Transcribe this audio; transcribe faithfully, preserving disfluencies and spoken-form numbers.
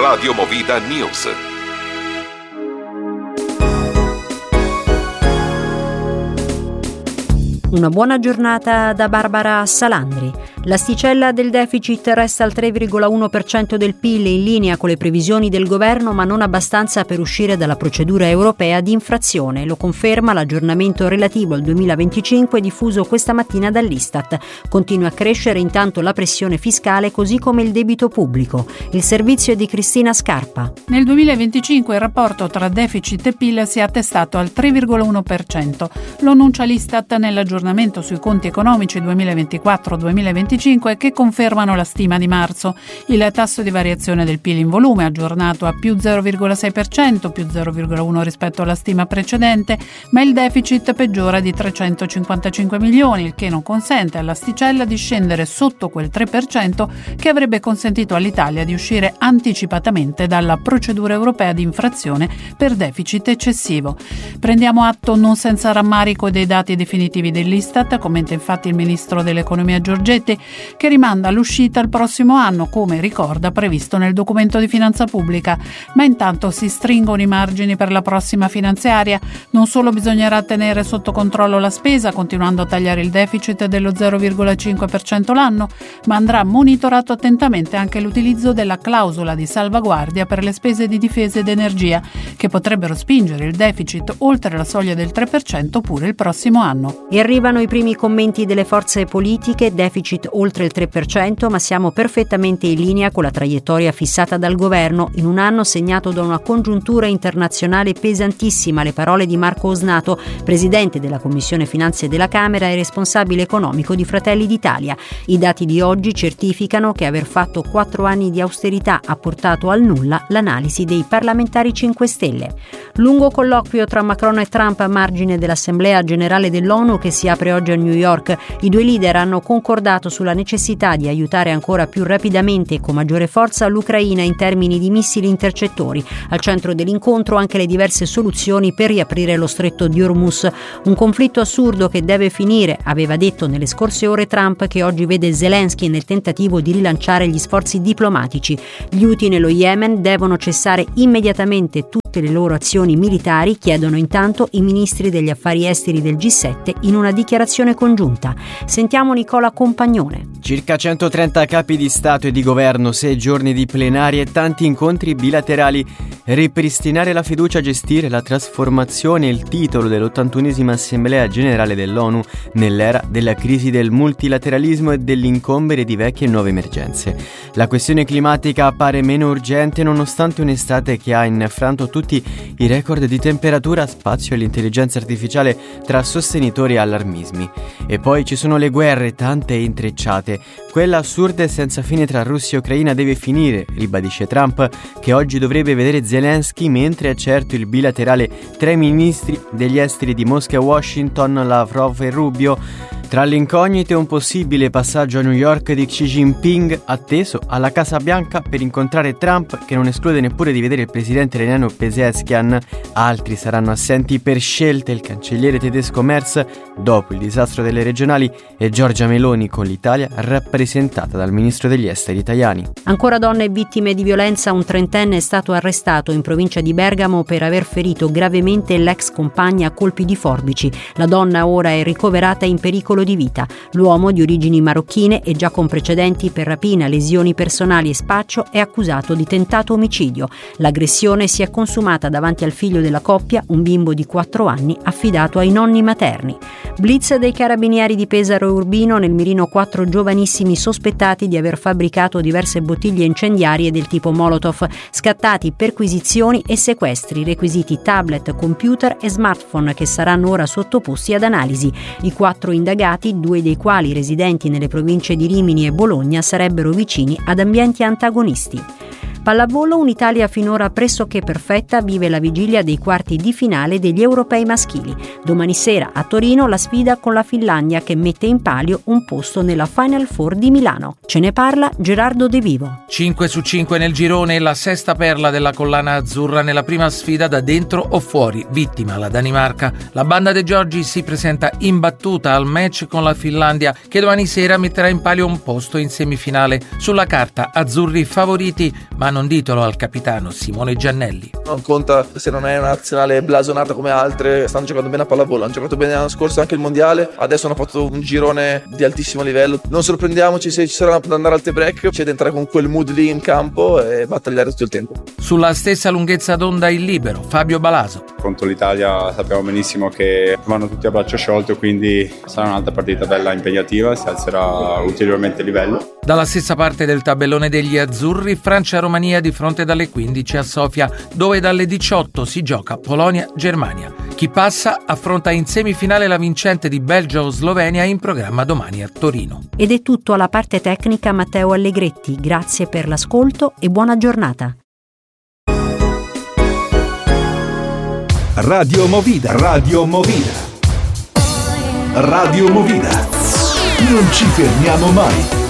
Radio Movida News. Una buona giornata da Barbara Salandri. L'asticella del deficit resta al tre virgola uno per cento del P I L, in linea con le previsioni del governo, ma non abbastanza per uscire dalla procedura europea di infrazione. Lo conferma l'aggiornamento relativo al duemilaventicinque diffuso questa mattina dall'Istat. Continua a crescere intanto la pressione fiscale, così come il debito pubblico. Il servizio è di Cristina Scarpa. Nel duemilaventicinque il rapporto tra deficit e P I L si è attestato al tre virgola uno per cento. Lo annuncia l'Istat nell'aggiornamento sui conti economici duemilaventiquattro duemilaventicinque, che confermano la stima di marzo. Il tasso di variazione del P I L in volume aggiornato a più zero virgola sei per cento, più zero virgola uno rispetto alla stima precedente, ma il deficit peggiora di trecentocinquantacinque milioni, il che non consente all'asticella di scendere sotto quel tre per cento che avrebbe consentito all'Italia di uscire anticipatamente dalla procedura europea di infrazione per deficit eccessivo. Prendiamo atto non senza rammarico dei dati definitivi dell'Istat, commenta infatti il ministro dell'Economia Giorgetti, che rimanda l'uscita al prossimo anno, come ricorda previsto nel documento di finanza pubblica. Ma intanto si stringono i margini per la prossima finanziaria. Non solo bisognerà tenere sotto controllo la spesa, continuando a tagliare il deficit dello zero virgola cinque per cento l'anno, ma andrà monitorato attentamente anche l'utilizzo della clausola di salvaguardia per le spese di difesa ed energia, che potrebbero spingere il deficit oltre la soglia del tre per cento pure il prossimo anno. E arrivano i primi commenti delle forze politiche: deficit oltre il tre per cento, ma siamo perfettamente in linea con la traiettoria fissata dal governo in un anno segnato da una congiuntura internazionale pesantissima. Le parole di Marco Osnato, presidente della Commissione Finanze della Camera e responsabile economico di Fratelli d'Italia. I dati di oggi certificano che aver fatto quattro anni di austerità ha portato al nulla l'analisi dei parlamentari cinque Stelle. Lungo colloquio tra Macron e Trump a margine dell'Assemblea Generale dell'ONU che si apre oggi a New York. I due leader hanno concordato sulla necessità di aiutare ancora più rapidamente e con maggiore forza l'Ucraina in termini di missili intercettori. Al centro dell'incontro anche le diverse soluzioni per riaprire lo stretto di Hormuz. Un conflitto assurdo che deve finire, aveva detto nelle scorse ore Trump, che oggi vede Zelensky nel tentativo di rilanciare gli sforzi diplomatici. Gli Houthi nello Yemen devono cessare immediatamente tutte le loro azioni militari, chiedono intanto i ministri degli affari esteri del G sette in una dichiarazione congiunta. Sentiamo Nicola Compagnone. Circa centotrenta capi di Stato e di Governo, sei giorni di plenarie e tanti incontri bilaterali. Ripristinare la fiducia, gestire la trasformazione, il titolo dell'ottantunesima Assemblea Generale dell'ONU nell'era della crisi del multilateralismo e dell'incombere di vecchie e nuove emergenze. La questione climatica appare meno urgente nonostante un'estate che ha infranto tutti i record di temperatura, spazio e l'intelligenza artificiale tra sostenitori e allarmismi. E poi ci sono le guerre, tante e intrecciate. Quella assurda e senza fine tra Russia e Ucraina deve finire, ribadisce Trump, che oggi dovrebbe vedere Zelensky, mentre è certo il bilaterale tra i ministri degli esteri di Mosca e Washington, Lavrov e Rubio. Tra le incognite un possibile passaggio a New York di Xi Jinping, atteso alla Casa Bianca per incontrare Trump, che non esclude neppure di vedere il presidente iraniano Pezeshkian. Altri saranno assenti per scelte, il cancelliere tedesco Merz dopo il disastro delle regionali e Giorgia Meloni con l'Italia rappresentata dal ministro degli esteri Tajani. Ancora donne vittime di violenza, un trentenne è stato arrestato in provincia di Bergamo per aver ferito gravemente l'ex compagna a colpi di forbici. La donna ora è ricoverata in pericolo di vita. L'uomo, di origini marocchine e già con precedenti per rapina, lesioni personali e spaccio, è accusato di tentato omicidio. L'aggressione si è consumata davanti al figlio della coppia, un bimbo di quattro anni affidato ai nonni materni. Blitz dei carabinieri di Pesaro e Urbino, nel mirino quattro giovanissimi sospettati di aver fabbricato diverse bottiglie incendiarie del tipo Molotov, scattati perquisizioni e sequestri, requisiti tablet, computer e smartphone che saranno ora sottoposti ad analisi. I quattro indagati, due dei quali residenti nelle province di Rimini e Bologna, sarebbero vicini ad ambienti antagonisti. Pallavolo, un'Italia finora pressoché perfetta vive la vigilia dei quarti di finale degli europei maschili. Domani sera a Torino la sfida con la Finlandia, che mette in palio un posto nella Final Four di Milano. Ce ne parla Gerardo De Vivo. cinque su cinque nel girone, la sesta perla della collana azzurra nella prima sfida da dentro o fuori, vittima la Danimarca. La banda dei Giorgi si presenta imbattuta al match con la Finlandia, che domani sera metterà in palio un posto in semifinale. Sulla carta azzurri favoriti, ma non ditelo al capitano Simone Giannelli. Non conta se non è una nazionale blasonata come altre, stanno giocando bene a pallavolo, hanno giocato bene l'anno scorso anche il mondiale, adesso hanno fatto un girone di altissimo livello. Non sorprendiamoci se ci saranno ad andare al tie break, c'è da entrare con quel mood lì in campo e battagliare tutto il tempo. Sulla stessa lunghezza d'onda il libero Fabio Balaso. Contro l'Italia sappiamo benissimo che vanno tutti a braccio sciolto, quindi sarà un'altra partita bella impegnativa, si alzerà ulteriormente il livello. Dalla stessa parte del tabellone degli azzurri, Francia-Romania di fronte dalle quindici a Sofia, dove dalle diciotto si gioca Polonia-Germania. Chi passa affronta in semifinale la vincente di Belgio-Slovenia, in programma domani a Torino. Ed è tutto alla parte tecnica Matteo Allegretti. Grazie per l'ascolto e buona giornata. Radio Movida, Radio Movida, Radio Movida. Non ci fermiamo mai.